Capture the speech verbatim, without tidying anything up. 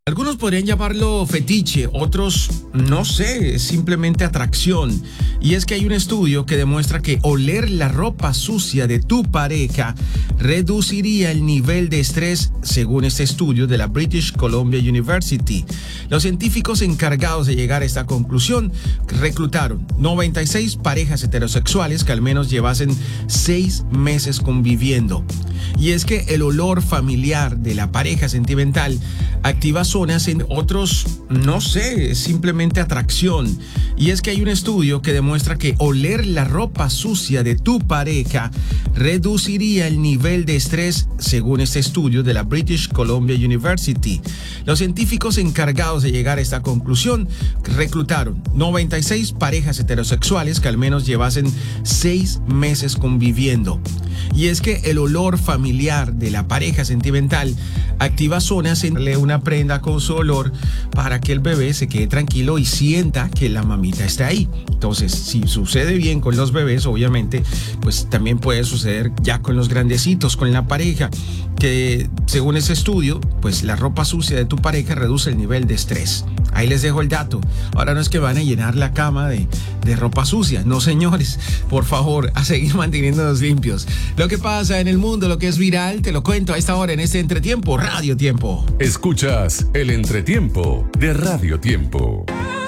Algunos podrían llamarlo fetiche, otros, no sé, simplemente atracción. Y es que hay un estudio que demuestra que oler la ropa sucia de tu pareja reduciría el nivel de estrés, según este estudio de la British Columbia University. Los científicos encargados de llegar a esta conclusión reclutaron noventa y seis parejas heterosexuales que al menos llevasen seis meses conviviendo. Y es que el olor familiar de la pareja sentimental activa zonas en otros, no sé, simplemente atracción. Y es que hay un estudio que demuestra que oler la ropa sucia de tu pareja reduciría el nivel de estrés, según este estudio de la British Columbia University. Los científicos encargados de llegar a esta conclusión reclutaron noventa y seis parejas heterosexuales que al menos llevasen seis meses conviviendo. Y es que el olor familiar de la pareja sentimental activa zonas en una prenda con su olor para que el bebé se quede tranquilo y sienta que la mamita está ahí. Entonces, si sucede bien con los bebés, obviamente, pues también puede suceder ya con los grandecitos, con la pareja, que según ese estudio, pues la ropa sucia de tu pareja reduce el nivel de estrés. Ahí les dejo el dato. Ahora no es que van a llenar la cama de, de ropa sucia. No, señores, por favor, a seguir manteniéndonos limpios. Lo que pasa en el mundo, lo que es viral, te lo cuento a esta hora en este Entretiempo, Radio Tiempo. Escuchas el Entretiempo de Radio Tiempo.